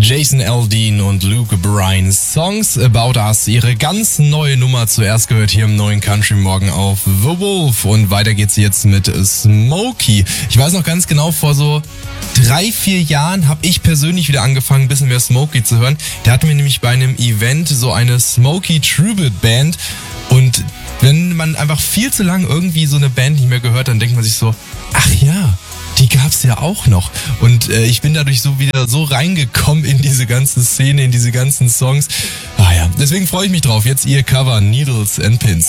Jason Aldean und Luke Bryan, Songs About Us, ihre ganz neue Nummer, zuerst gehört hier im neuen Country Morgen auf The Wolf, und weiter geht's jetzt mit Smokey. Ich weiß noch ganz genau, vor so 3-4 Jahren habe ich persönlich wieder angefangen, ein bisschen mehr Smokey zu hören. Der hatte mir nämlich bei einem Event so eine Smokey Tribute Band, und wenn man einfach viel zu lang irgendwie so eine Band nicht mehr gehört, dann denkt man sich so, ach ja, die gab's ja auch noch. Und ich bin dadurch so wieder so reingekommen in diese ganze Szene, in diese ganzen Songs. Ah ja, deswegen freue ich mich drauf. Jetzt ihr Cover Needles and Pins.